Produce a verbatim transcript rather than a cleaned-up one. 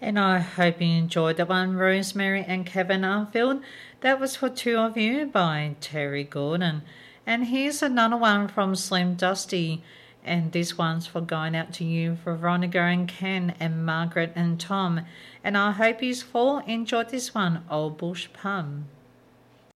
And I hope you enjoyed the one, Rosemary and Kevin Arfield. That was for two of you by Terry Gordon. And here's another one from Slim Dusty. And this one's for going out to you, for Veronica and Ken and Margaret and Tom. And I hope you all enjoyed this one, Old Bush Pub.